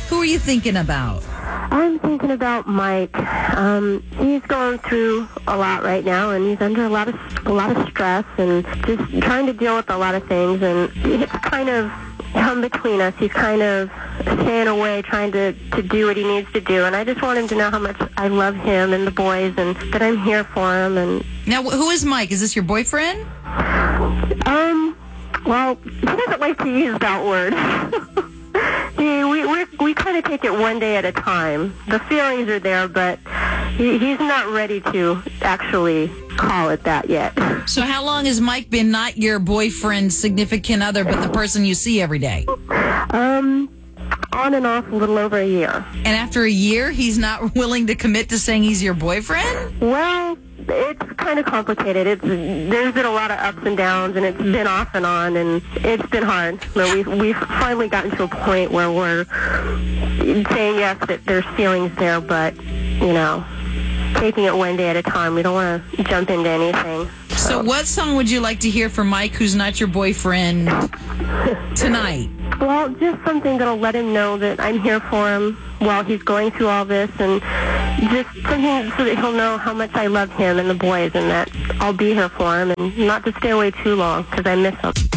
Who are you thinking about? I'm thinking about Mike. He's going through a lot right now, and he's under a lot of stress and just trying to deal with a lot of things. And it's kind of come between us. He's kind of staying away, trying to do what he needs to do. And I just want him to know how much I love him and the boys, and that I'm here for him. And now, who is Mike? Is this your boyfriend? Well, he doesn't like to use that word. We kind of take it one day at a time. The feelings are there, but he's not ready to actually call it that yet. So how long has Mike been not your boyfriend, significant other, but the person you see every day? On and off a little over a year. And after a year, he's not willing to commit to saying he's your boyfriend? Well, it's kind of complicated. There's been a lot of ups and downs, and it's been off and on, and it's been hard. But we've finally gotten to a point where we're saying yes, that there's feelings there, but, taking it one day at a time. We don't want to jump into anything. So what song would you like to hear from Mike, who's not your boyfriend, tonight? Well, just something that'll let him know that I'm here for him while he's going through all this, and just something so that he'll know how much I love him and the boys, and that I'll be here for him, and not to stay away too long because I miss him.